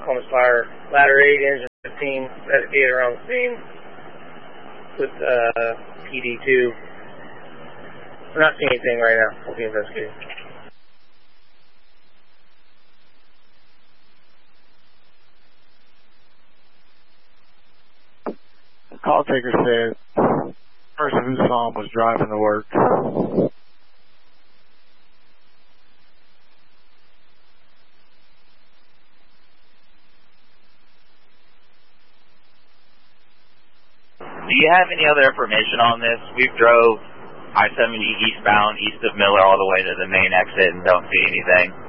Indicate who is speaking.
Speaker 1: Columbus Fire, ladder 8, engine 15, investigated around the scene with PD2. We're not seeing anything right now. We'll be investigating.
Speaker 2: The call taker said the person who saw him was driving to work.
Speaker 3: Do you have any other information on this? We've drove I-70 eastbound, east of Miller, all the way to the main exit and don't see anything.